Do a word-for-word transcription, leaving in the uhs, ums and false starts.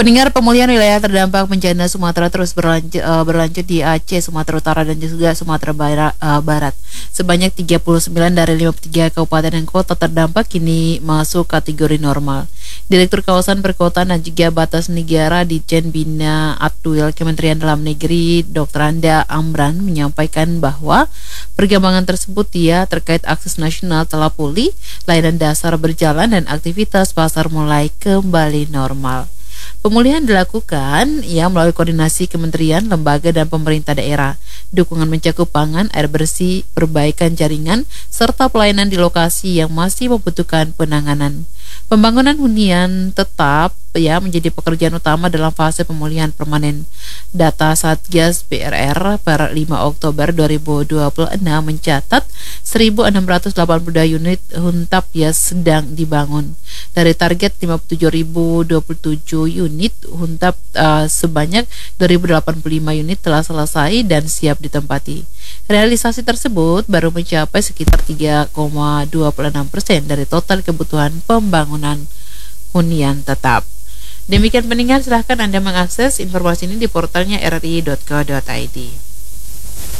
Pendengar, pemulihan wilayah terdampak bencana Sumatera terus berlanjut, uh, berlanjut di Aceh, Sumatera Utara, dan juga Sumatera Barat. Uh, Barat. Sebanyak tiga puluh sembilan dari lima puluh tiga kabupaten dan kota terdampak kini masuk kategori normal. Direktur Kawasan Perkotaan dan juga Batas Negara di Ditjen Bina Atwil Kementerian Dalam Negeri, dokter Anda Amran, menyampaikan bahwa perkembangan tersebut ya terkait akses nasional telah pulih, layanan dasar berjalan, dan aktivitas pasar mulai kembali normal. Pemulihan dilakukan ya melalui koordinasi kementerian, lembaga, dan pemerintah daerah. Dukungan mencakup pangan, air bersih, perbaikan jaringan, serta pelayanan di lokasi yang masih membutuhkan penanganan. Pembangunan hunian tetap ya menjadi pekerjaan utama dalam fase pemulihan permanen. Data Satgas P R R per lima Oktober dua ribu dua puluh enam mencatat seribu enam ratus delapan puluh dua unit huntap ya sedang dibangun. Dari target lima puluh tujuh ribu dua puluh tujuh unit huntap, uh, sebanyak dua ribu delapan puluh lima unit telah selesai dan siap ditempati. Realisasi tersebut baru mencapai sekitar tiga koma dua puluh enam persen dari total kebutuhan pembangunan hunian tetap. Demikian pendengar, silahkan Anda mengakses informasi ini di portalnya r r i dot co dot i d.